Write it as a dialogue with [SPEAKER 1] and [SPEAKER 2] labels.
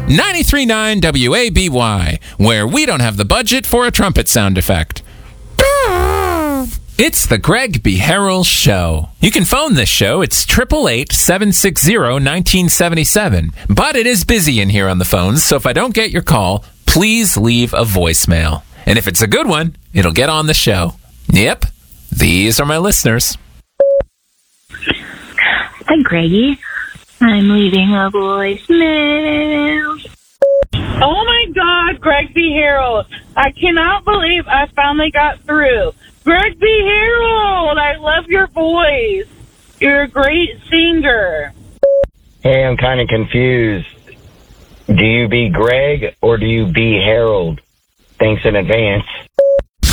[SPEAKER 1] 93.9 WABY, where we don't have the budget for a trumpet sound effect. It's the Greg B. Harrell Show. You can phone this show. It's 888-760-1977. But it is busy in here on the phones, so if I don't get your call, please leave a voicemail. And if it's a good one, it'll get on the show. Yep, these are my listeners.
[SPEAKER 2] Hi, Greggy. I'm leaving a voicemail.
[SPEAKER 3] Oh my God, Greg B. Harold. I cannot believe I finally got through. Greg B. Harold, I love your voice. You're a great singer.
[SPEAKER 4] Hey, I'm kind of confused. Do you be Greg or do you be Harold? Thanks in advance.